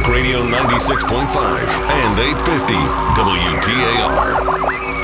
Talk Radio 96.5 and 850 WTAR.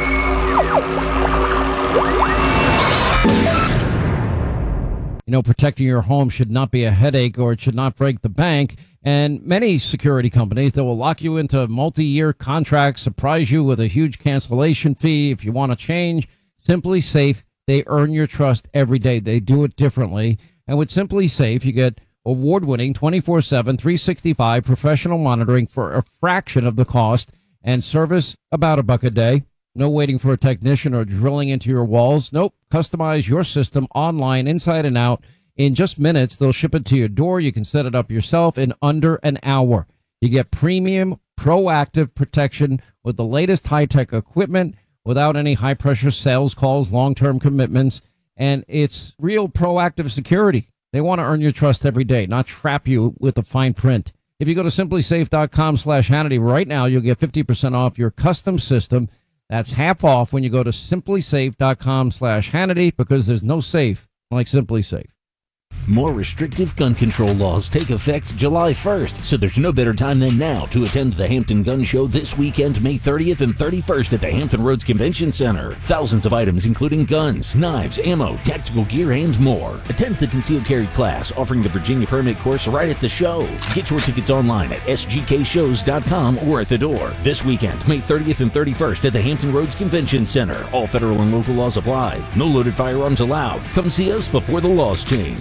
You know, protecting your home should not be a headache, or it should not break the bank. And many security companies that will lock you into multi-year contracts, surprise you with a huge cancellation fee if you want to change. Simply Safe, they earn your trust every day. They do it differently. And with Simply Safe, you get award-winning 24/7, 365 professional monitoring for a fraction of the cost, and service about $1 a day. No waiting for a technician or drilling into your walls. Nope. Customize your system online, inside and out. In just minutes, they'll ship it to your door. You can set it up yourself in under an hour. You get premium, proactive protection with the latest high-tech equipment without any high-pressure sales calls, long-term commitments, and it's real proactive security. They want to earn your trust every day, not trap you with the fine print. If you go to simplysafe.com/Hannity right now, you'll get 50% off your custom system. That's half off when you go to simplysafe.com/Hannity, because there's no safe like Simply Safe. More restrictive gun control laws take effect July 1st, so there's no better time than now to attend the Hampton Gun Show this weekend, May 30th and 31st at the Hampton Roads Convention Center. Thousands of items including guns, knives, ammo, tactical gear, and more. Attend the concealed carry class offering the Virginia permit course right at the show. Get your tickets online at sgkshows.com or at the door. This weekend, May 30th and 31st at the Hampton Roads Convention Center. All federal and local laws apply. No loaded firearms allowed. Come see us before the laws change.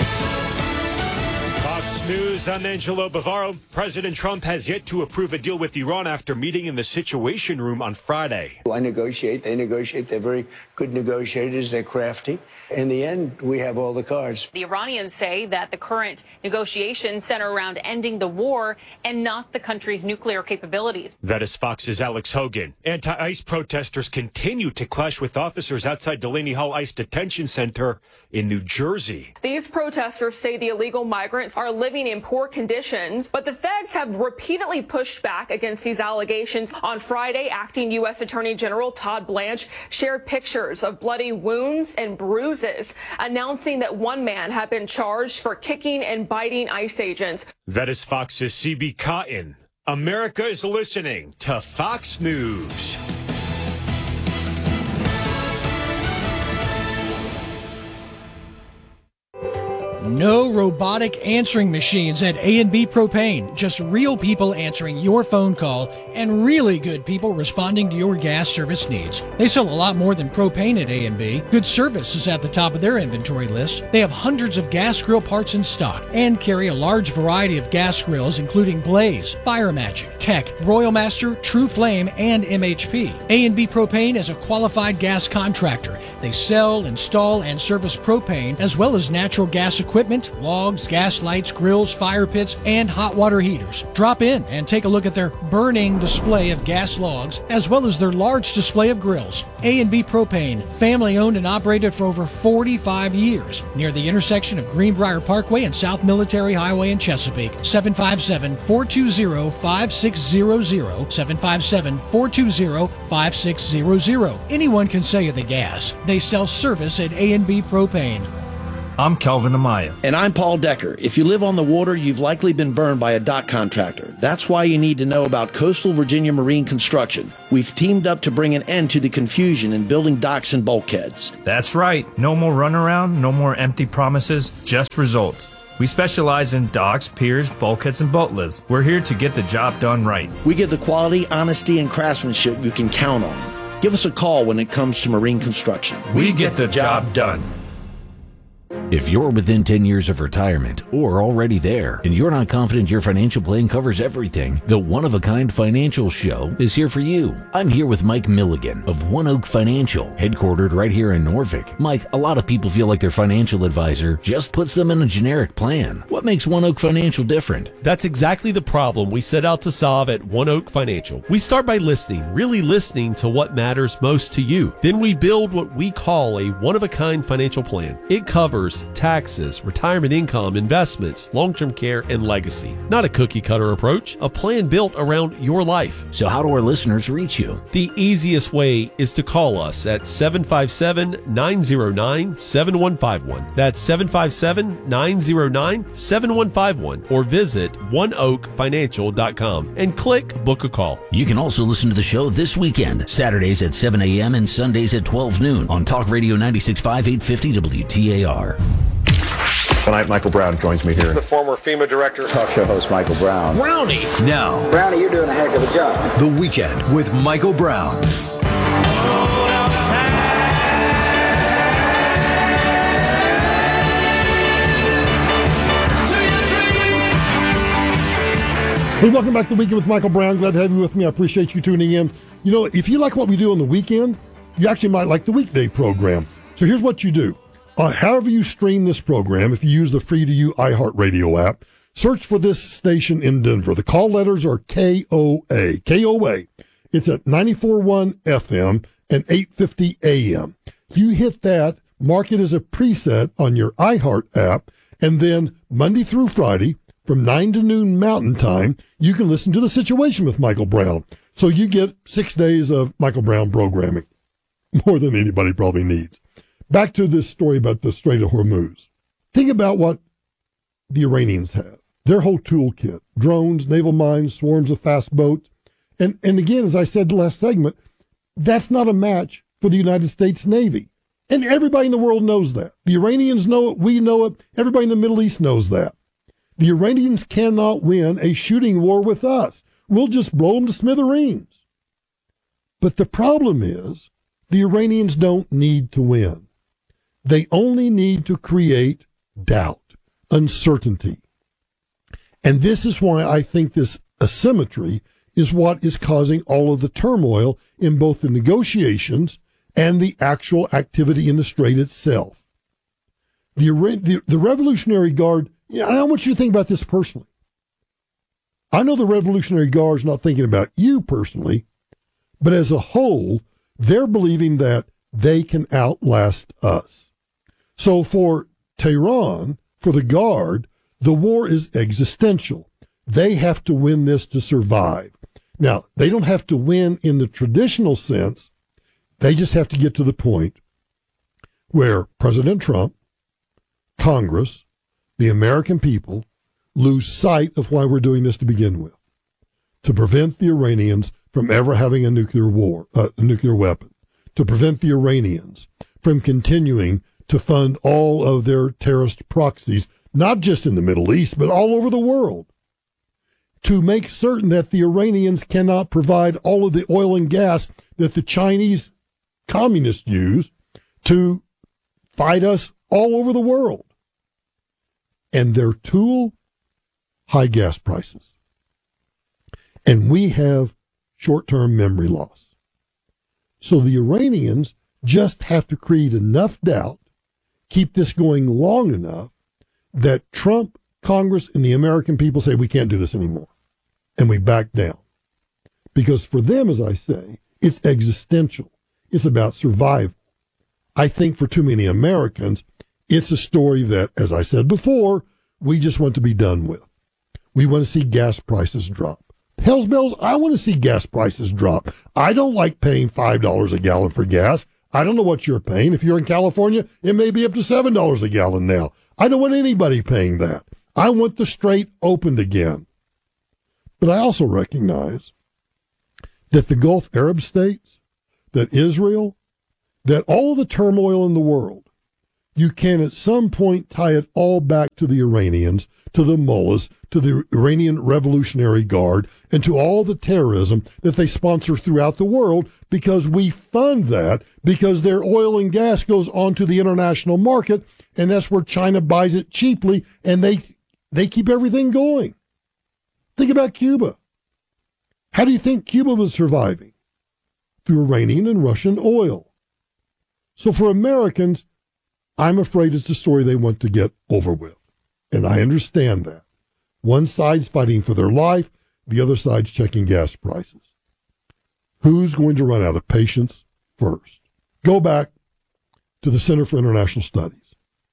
News, I'm Angelo Bavaro. President Trump has yet to approve a deal with Iran after meeting in the Situation Room on Friday. I negotiate. They negotiate. They're very good negotiators. They're crafty. In the end, we have all the cards. The Iranians say that the current negotiations center around ending the war and not the country's nuclear capabilities. That is Fox's Alex Hogan. Anti-ICE protesters continue to clash with officers outside Delaney Hall ICE Detention Center in New Jersey. These protesters say the illegal migrants are living in poor conditions, but the feds have repeatedly pushed back against these allegations. On Friday, acting U.S. Attorney General Todd Blanche shared pictures of bloody wounds and bruises, announcing that one man had been charged for kicking and biting ICE agents. That is Fox's CB Cotton. America is listening to Fox News. No robotic answering machines at A&B Propane. Just real people answering your phone call and really good people responding to your gas service needs. They sell a lot more than propane at A&B. Good service is at the top of their inventory list. They have hundreds of gas grill parts in stock and carry a large variety of gas grills including Blaze, Fire Magic, Tech, Royal Master, True Flame, and MHP. A&B Propane is a qualified gas contractor. They sell, install, and service propane as well as natural gas equipment, logs, gas lights, grills, fire pits, and hot water heaters. Drop in and take a look at their burning display of gas logs as well as their large display of grills. A&B Propane, family owned and operated for over 45 years, near the intersection of Greenbrier Parkway and South Military Highway in Chesapeake. 757-420-5600, 757-420-5600. Anyone can sell you the gas. They sell service at A&B Propane. I'm Kelvin Amaya. And I'm Paul Decker. If you live on the water, you've likely been burned by a dock contractor. That's why you need to know about Coastal Virginia Marine Construction. We've teamed up to bring an end to the confusion in building docks and bulkheads. That's right. No more runaround, no more empty promises, just results. We specialize in docks, piers, bulkheads, and boat lifts. We're here to get the job done right. We give the quality, honesty, and craftsmanship you can count on. Give us a call when it comes to marine construction. We get the job done. If you're within 10 years of retirement or already there and you're not confident your financial plan covers everything, the One of a Kind Financial Show is here for you. I'm here with Mike Milligan of One Oak Financial, headquartered right here in Norfolk. Mike, a lot of people feel like their financial advisor just puts them in a generic plan. What makes One Oak Financial different? That's exactly the problem we set out to solve at One Oak Financial. We start by listening, really listening to what matters most to you. Then we build what we call a one-of-a-kind financial plan. It covers careers, taxes, retirement income, investments, long-term care, and legacy. Not a cookie-cutter approach, a plan built around your life. So how do our listeners reach you? The easiest way is to call us at 757-909-7151. That's 757-909-7151, or visit oneoakfinancial.com and click Book a Call. You can also listen to the show this weekend, Saturdays at 7 a.m. and Sundays at 12 noon on Talk Radio 96.5 850 WTAR. Tonight, Michael Brown joins me here. The former FEMA director. Talk show host Michael Brown. Brownie! Now, Brownie, you're doing a heck of a job. The Weekend with Michael Brown. Hey, welcome back to The Weekend with Michael Brown. Glad to have you with me. I appreciate you tuning in. You know, if you like what we do on the weekend, you actually might like the weekday program. So here's what you do. However you stream this program, if you use the free-to-use iHeartRadio app, search for this station in Denver. The call letters are KOA. KOA. It's at 94.1 FM and 850 AM. You hit that, mark it as a preset on your iHeart app, and then Monday through Friday, from 9 to noon Mountain Time, you can listen to The Situation with Michael Brown. So you get 6 days of Michael Brown programming, more than anybody probably needs. Back to this story about the Strait of Hormuz. Think about what the Iranians have. Their whole toolkit, drones, naval mines, swarms of fast boats. And again, as I said the last segment, that's not a match for the United States Navy. And everybody in the world knows that. The Iranians know it, we know it, everybody in the Middle East knows that. The Iranians cannot win a shooting war with us. We'll just blow them to smithereens. But the problem is, the Iranians don't need to win. They only need to create doubt, uncertainty. And this is why I think this asymmetry is what is causing all of the turmoil in both the negotiations and the actual activity in the Strait itself. The Revolutionary Guard, I want you to think about this personally. I know the Revolutionary Guard is not thinking about you personally, but as a whole, they're believing that they can outlast us. So for Tehran, for the Guard, the war is existential. They have to win this to survive. Now, they don't have to win in the traditional sense. They just have to get to the point where President Trump, Congress, the American people lose sight of why we're doing this to begin with, to prevent the Iranians from ever having a nuclear weapon, to prevent the Iranians from continuing to fund all of their terrorist proxies, not just in the Middle East, but all over the world, to make certain that the Iranians cannot provide all of the oil and gas that the Chinese communists use to fight us all over the world. And their tool, high gas prices. And we have short-term memory loss. So the Iranians just have to create enough doubt, keep this going long enough, that Trump, Congress, and the American people say we can't do this anymore. And we back down. Because for them, as I say, it's existential. It's about survival. I think for too many Americans, it's a story that, as I said before, we just want to be done with. We want to see gas prices drop. Hell's bells, I want to see gas prices drop. I don't like paying $5 a gallon for gas. I don't know what you're paying. If you're in California, it may be up to $7 a gallon now. I don't want anybody paying that. I want the Strait opened again. But I also recognize that the Gulf Arab states, that Israel, that all the turmoil in the world, you can at some point tie it all back to the Iranians, to the mullahs, to the Iranian Revolutionary Guard, and to all the terrorism that they sponsor throughout the world, because we fund that, because their oil and gas goes onto the international market, and that's where China buys it cheaply, and they keep everything going. Think about Cuba. How do you think Cuba was surviving? Through Iranian and Russian oil. So for Americans, I'm afraid it's a story they want to get over with. And I understand that. One side's fighting for their life, the other side's checking gas prices. Who's going to run out of patience first? Go back to the Center for International Studies.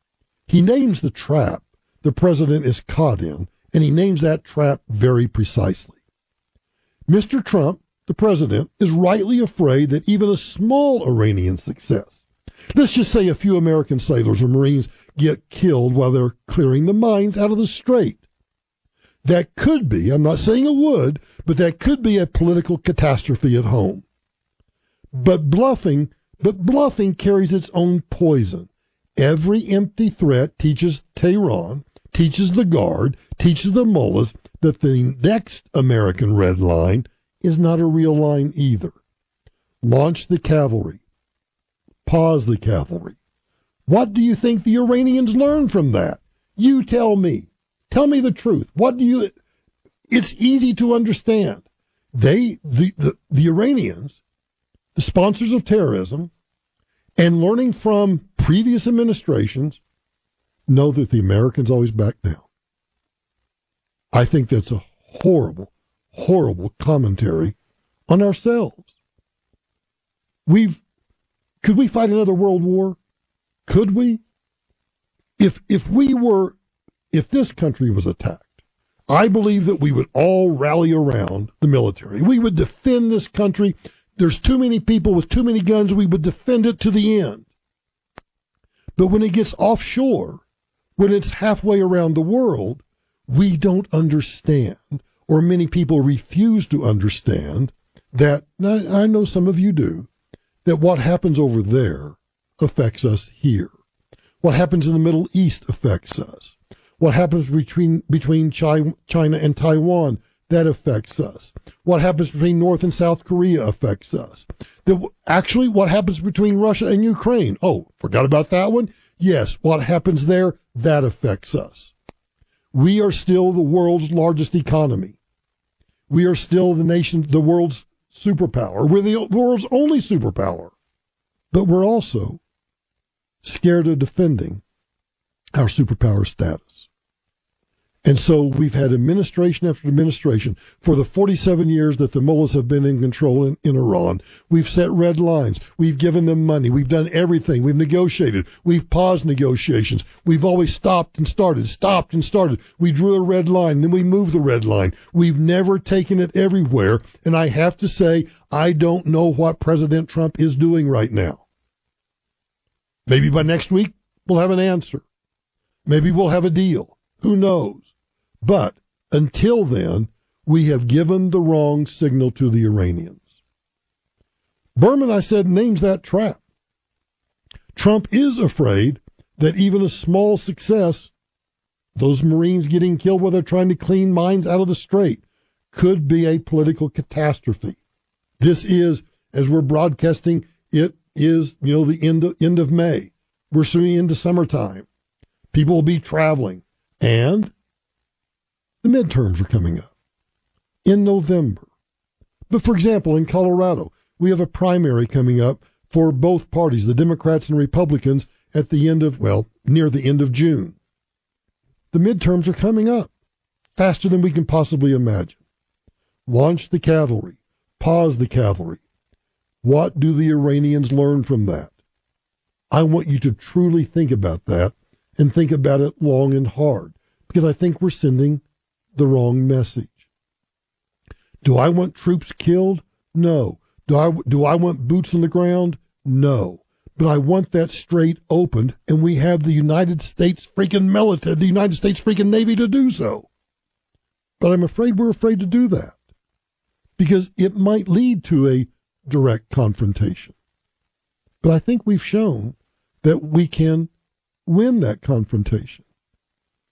He names the trap the president is caught in, and he names that trap very precisely. Mr. Trump, the president, is rightly afraid that even a small Iranian success, let's just say a few American sailors or Marines, get killed while they're clearing the mines out of the strait. That could be, I'm not saying it would, but that could be a political catastrophe at home. But bluffing carries its own poison. Every empty threat teaches Tehran, teaches the Guard, teaches the mullahs that the next American red line is not a real line either. Launch the cavalry. Pause the cavalry. What do you think the Iranians learned from that? You tell me. Tell me the truth. It's easy to understand. The Iranians, the sponsors of terrorism, and learning from previous administrations, know that the Americans always back down. I think that's a horrible, horrible commentary on ourselves. Could we fight another world war? Could we? If this country was attacked, I believe that we would all rally around the military. We would defend this country. There's too many people with too many guns. We would defend it to the end. But when it gets offshore, when it's halfway around the world, we don't understand, or many people refuse to understand, that, I know some of you do, that what happens over there affects us here. What happens in the Middle East affects us. What happens between China and Taiwan, that affects us. What happens between North and South Korea affects us. Actually, what happens between Russia and Ukraine? Oh, forgot about that one? Yes, what happens there, that affects us. We are still the world's largest economy. We are still the world's superpower. We're the world's only superpower. But we're also scared of defending our superpower status. And so we've had administration after administration for the 47 years that the mullahs have been in control in Iran. We've set red lines. We've given them money. We've done everything. We've negotiated. We've paused negotiations. We've always stopped and started. We drew a red line, then we moved the red line. We've never taken it everywhere. And I have to say, I don't know what President Trump is doing right now. Maybe by next week, we'll have an answer. Maybe we'll have a deal. Who knows? But until then, we have given the wrong signal to the Iranians. Berman, I said, names that trap. Trump is afraid that even a small success, those Marines getting killed while they're trying to clean mines out of the strait, could be a political catastrophe. This is, as we're broadcasting, it is, the end of May. We're soon into summertime. People will be traveling. And the midterms are coming up in November. But for example, in Colorado, we have a primary coming up for both parties, the Democrats and Republicans, at the end of, near the end of June. The midterms are coming up faster than we can possibly imagine. Launch the cavalry. Pause the cavalry. What do the Iranians learn from that? I want you to truly think about that and think about it long and hard, because I think we're sending the wrong message. Do I want troops killed? No. Do I want boots on the ground? No. But I want that strait opened, and we have the United States freaking military, the United States freaking Navy to do so. But I'm afraid we're afraid to do that, because it might lead to a direct confrontation. But I think we've shown that we can win that confrontation.